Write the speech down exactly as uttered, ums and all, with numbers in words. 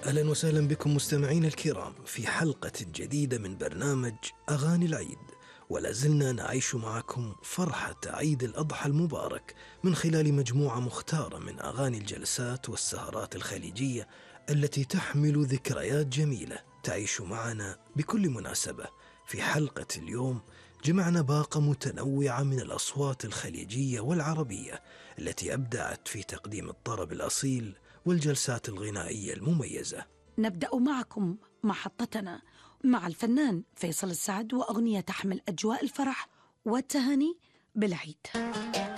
أهلا وسهلا بكم مستمعين الكرام في حلقة جديدة من برنامج أغاني العيد، ولا زلنا نعيش معكم فرحة عيد الأضحى المبارك من خلال مجموعة مختارة من أغاني الجلسات والسهرات الخليجية التي تحمل ذكريات جميلة تعيش معنا بكل مناسبة. في حلقة اليوم جمعنا باقة متنوعة من الأصوات الخليجية والعربية التي أبدعت في تقديم الطرب الأصيل والجلسات الغنائية المميزة. نبدأ معكم محطتنا مع الفنان فيصل السعد وأغنية تحمل أجواء الفرح والتهاني بالعيد.